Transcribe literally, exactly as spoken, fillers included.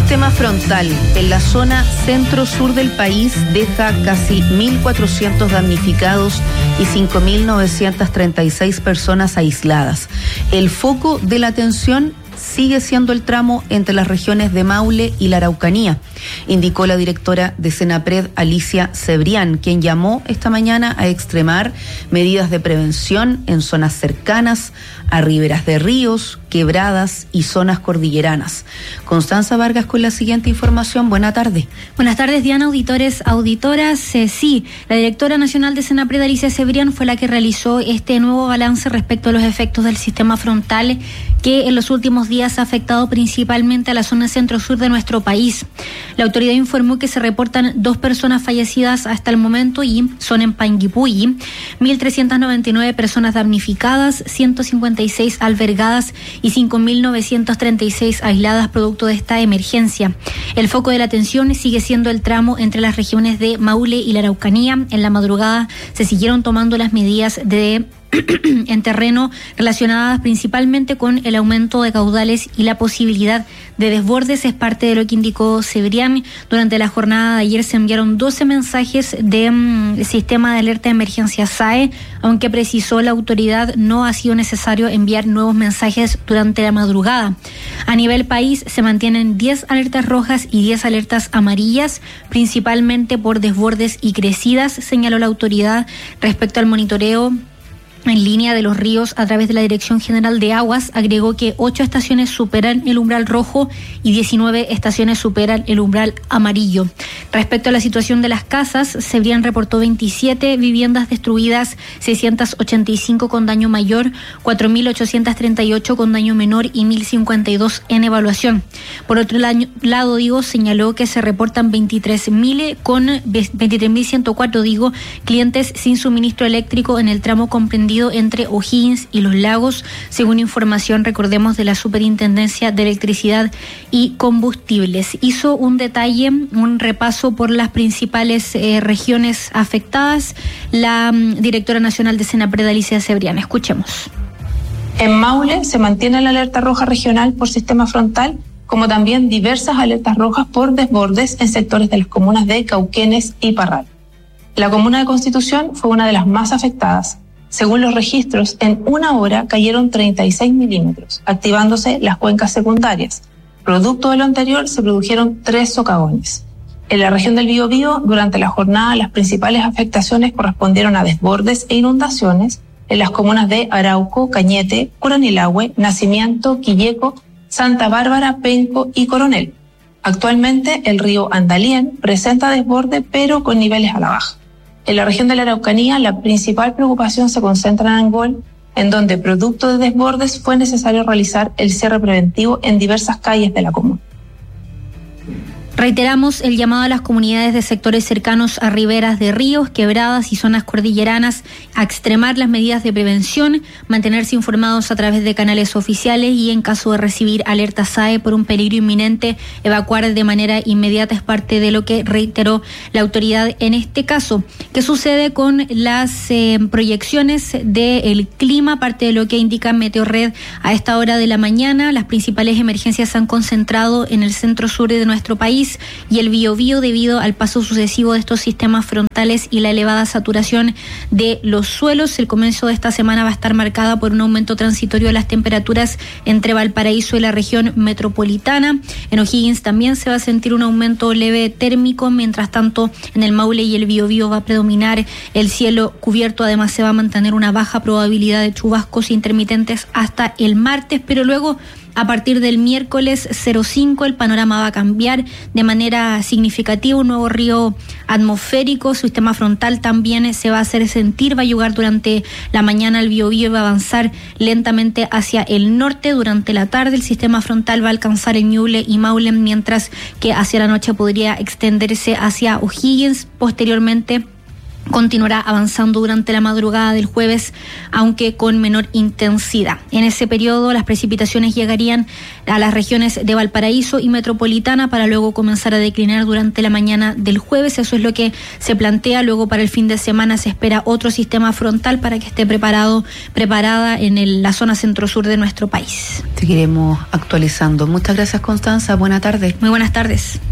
sistema frontal en la zona centro-sur del país deja casi mil cuatrocientos damnificados y cinco mil novecientas treinta y seis personas aisladas. El foco de la atención sigue siendo el tramo entre las regiones de Maule y la Araucanía, indicó la directora de Senapred, Alicia Cebrián, quien llamó esta mañana a extremar medidas de prevención en zonas cercanas a riberas de ríos, quebradas y zonas cordilleranas. Constanza Vargas con la siguiente información. Buena tarde. Buenas tardes, Diana, auditores, auditoras. Eh, sí, la directora nacional de Senapred, Alicia Cebrián, fue la que realizó este nuevo balance respecto a los efectos del sistema frontal que en los últimos días ha afectado principalmente a la zona centro-sur de nuestro país. La autoridad informó que se reportan dos personas fallecidas hasta el momento y son en Panguipulli, mil trescientas noventa y nueve personas damnificadas, ciento cincuenta y seis albergadas y cinco mil novecientas treinta y seis aisladas producto de esta emergencia. El foco de la atención sigue siendo el tramo entre las regiones de Maule y la Araucanía. En la madrugada se siguieron tomando las medidas de en terreno relacionadas principalmente con el aumento de caudales y la posibilidad de desbordes. Es parte de lo que indicó Cebrián. Durante la jornada de ayer se enviaron doce mensajes de um, sistema de alerta de emergencia S A E, aunque precisó la autoridad no ha sido necesario enviar nuevos mensajes durante la madrugada. A nivel país se mantienen diez alertas rojas y diez alertas amarillas, principalmente por desbordes y crecidas, señaló la autoridad respecto al monitoreo en línea de los ríos a través de la Dirección General de Aguas. Agregó que ocho estaciones superan el umbral rojo y diecinueve estaciones superan el umbral amarillo. Respecto a la situación de las casas, Cebrián reportó veintisiete viviendas destruidas, seiscientas ochenta y cinco con daño mayor, cuatro mil ochocientas treinta y ocho con daño menor y mil cincuenta y dos en evaluación. Por otro lado, digo, señaló que se reportan veintitrés mil con veintitrés mil ciento cuatro digo clientes sin suministro eléctrico en el tramo comprendido entre O'Higgins y Los Lagos, según información, recordemos, de la Superintendencia de Electricidad y Combustibles. Hizo un detalle, un repaso por las principales eh, regiones afectadas la um, directora nacional de Senapred, Alicia Cebrián. Escuchemos. En Maule se mantiene la alerta roja regional por sistema frontal, como también diversas alertas rojas por desbordes en sectores de las comunas de Cauquenes y Parral. La comuna de Constitución fue una de las más afectadas. Según los registros, en una hora cayeron treinta y seis milímetros, activándose las cuencas secundarias. Producto de lo anterior, se produjeron tres socavones. En la región del Biobío, durante la jornada, las principales afectaciones correspondieron a desbordes e inundaciones en las comunas de Arauco, Cañete, Curanilahue, Nacimiento, Quilleco, Santa Bárbara, Penco y Coronel. Actualmente, el río Andalién presenta desborde, pero con niveles a la baja. En la región de la Araucanía, la principal preocupación se concentra en Angol, en donde, producto de desbordes, fue necesario realizar el cierre preventivo en diversas calles de la comuna. Reiteramos el llamado a las comunidades de sectores cercanos a riberas de ríos, quebradas y zonas cordilleranas a extremar las medidas de prevención, mantenerse informados a través de canales oficiales y, en caso de recibir alerta S A E por un peligro inminente, evacuar de manera inmediata. Es parte de lo que reiteró la autoridad en este caso. ¿Qué sucede con las eh, proyecciones del clima? Parte de lo que indica Meteorred a esta hora de la mañana. Las principales emergencias se han concentrado en el centro sur de nuestro país y el Biobío, debido al paso sucesivo de estos sistemas frontales y la elevada saturación de los suelos. El comienzo de esta semana va a estar marcada por un aumento transitorio de las temperaturas entre Valparaíso y la región metropolitana. En O'Higgins también se va a sentir un aumento leve térmico. Mientras tanto, en el Maule y el Biobío va a predominar el cielo cubierto. Además, se va a mantener una baja probabilidad de chubascos intermitentes hasta el martes, pero luego, a partir del miércoles cero cinco, el panorama va a cambiar de manera significativa. Un nuevo río atmosférico, su sistema frontal también se va a hacer sentir, va a llegar durante la mañana al Biobío y va a avanzar lentamente hacia el norte. Durante la tarde el sistema frontal va a alcanzar el Ñuble y Maule, mientras que hacia la noche podría extenderse hacia O'Higgins. Posteriormente, continuará avanzando durante la madrugada del jueves, aunque con menor intensidad. En ese periodo, las precipitaciones llegarían a las regiones de Valparaíso y Metropolitana para luego comenzar a declinar durante la mañana del jueves. Eso es lo que se plantea. Luego, para el fin de semana, se espera otro sistema frontal para que esté preparado, preparada en el, la zona centro-sur de nuestro país. Seguiremos actualizando. Muchas gracias, Constanza. Buenas tardes. Muy buenas tardes.